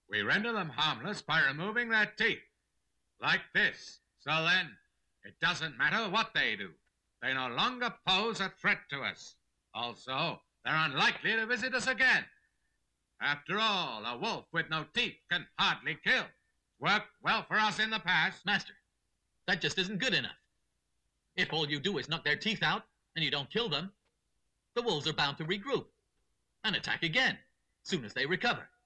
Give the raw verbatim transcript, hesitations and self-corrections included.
We render them harmless by removing their teeth, like this. So then, it doesn't matter what they do. They no longer pose a threat to us. Also, they're unlikely to visit us again. After all, a wolf with no teeth can hardly kill. Worked well for us in the past. Master, that just isn't good enough. If all you do is knock their teeth out and you don't kill them, the wolves are bound to regroup and attack again, soon as they recover.